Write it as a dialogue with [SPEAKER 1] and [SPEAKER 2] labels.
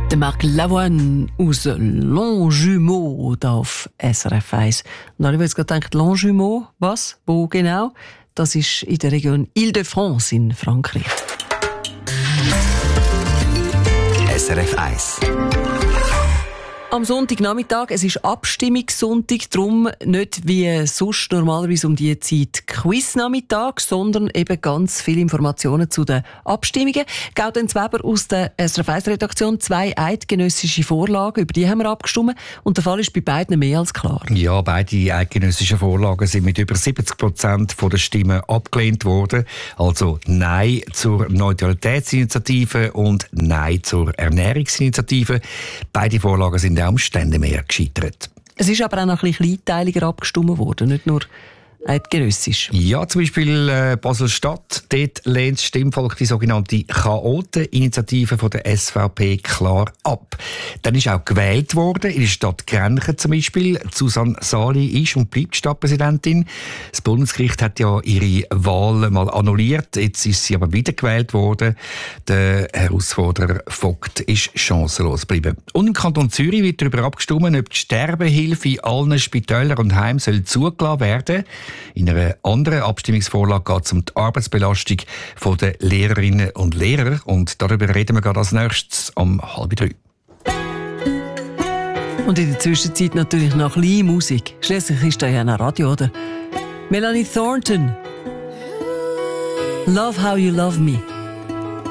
[SPEAKER 1] Der Marc Lavoine aus Longjumeau hier auf SRF 1. Und alle haben jetzt gerade gedacht, Longjumeau, was? Wo genau? Das ist in der Region Île-de-France in Frankreich.
[SPEAKER 2] SRF 1.
[SPEAKER 1] Am Sonntagnachmittag, es ist Abstimmungssonntag, darum nicht wie sonst normalerweise um diese Zeit Quiznachmittag, sondern eben ganz viele Informationen zu den Abstimmungen. Gaudenz Weber aus der SRF 1-Redaktion, 2 eidgenössische Vorlagen, über die haben wir abgestimmt und der Fall ist bei beiden mehr als klar.
[SPEAKER 3] Ja, beide eidgenössischen Vorlagen sind mit über 70% der Stimmen abgelehnt worden. Also Nein zur Neutralitätsinitiative und Nein zur Ernährungsinitiative. Beide Vorlagen sind am Ständemeer gescheitert.
[SPEAKER 1] Es ist aber auch noch ein bisschen kleinteiliger abgestimmt worden, nicht nur eidgenössisch.
[SPEAKER 3] Ja, zum Beispiel Basel-Stadt. Dort lehnt das Stimmvolk die sogenannte Chaoten-Initiative von der SVP klar ab. Dann ist auch gewählt worden, in der Stadt Grenchen zum Beispiel. Susanne Sali ist und bleibt Stadtpräsidentin. Das Bundesgericht hat ja ihre Wahl mal annulliert. Jetzt ist sie aber wieder gewählt worden. Der Herausforderer Vogt ist chancenlos geblieben. Und im Kanton Zürich wird darüber abgestimmt, ob die Sterbehilfe in allen Spitälern und Heimen zugelassen werden soll. In einer anderen Abstimmungsvorlage geht es um die Arbeitsbelastung der Lehrerinnen und Lehrer. Und darüber reden wir gerade als nächstes um 2:30.
[SPEAKER 1] Und in der Zwischenzeit natürlich noch ein bisschen Musik. Schließlich ist da ja ein Radio, oder? Melanie Thornton. Love How You Love Me.